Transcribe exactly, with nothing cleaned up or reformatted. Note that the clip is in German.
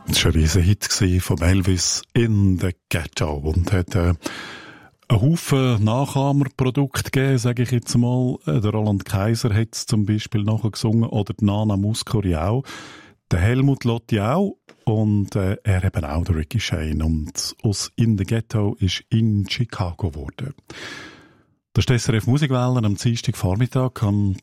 Das war ein riesen Hit von Elvis in the Ghetto und hat äh, einen Haufen Nachahmerprodukte gegeben, sage ich jetzt mal. Der Roland Kaiser hat es zum Beispiel nachher gesungen oder die Nana Mouskouri auch. Der Helmut Lotti auch und äh, er eben auch, der Ricky Shane. Und aus In the Ghetto ist in Chicago geworden. Das ist S R F Musikwellen am Dienstagvormittag. Am